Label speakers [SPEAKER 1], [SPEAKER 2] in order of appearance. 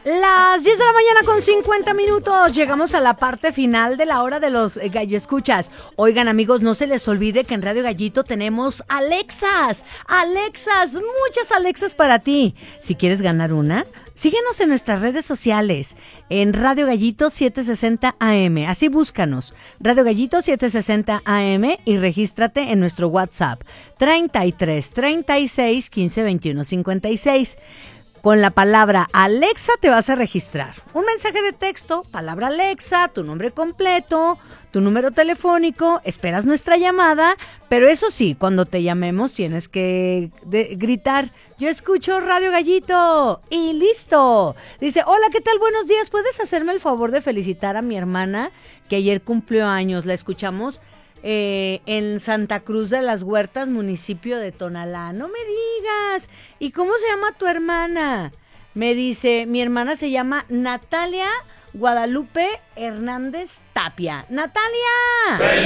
[SPEAKER 1] Las 10 de la mañana con 50 minutos. Llegamos a la parte final de la hora de los Gallo Escuchas. Oigan, amigos, no se les olvide que en Radio Gallito tenemos Alexas. Alexas, muchas Alexas para ti. Si quieres ganar una, síguenos en nuestras redes sociales. En Radio Gallito 760 AM. Así búscanos. Radio Gallito 760 AM y regístrate en nuestro WhatsApp. 33 36 15 21 56. Con la palabra Alexa te vas a registrar. Un mensaje de texto, palabra Alexa, tu nombre completo, tu número telefónico, esperas nuestra llamada, pero eso sí, cuando te llamemos tienes que gritar, yo escucho Radio Gallito y listo. Dice, hola, ¿qué tal? Buenos días, ¿puedes hacerme el favor de felicitar a mi hermana que ayer cumplió años? La escuchamos en Santa Cruz de las Huertas, municipio de Tonalá. No me digas. ¿Y cómo se llama tu hermana? Me dice, mi hermana se llama Natalia Guadalupe Hernández Tapia. ¡Natalia!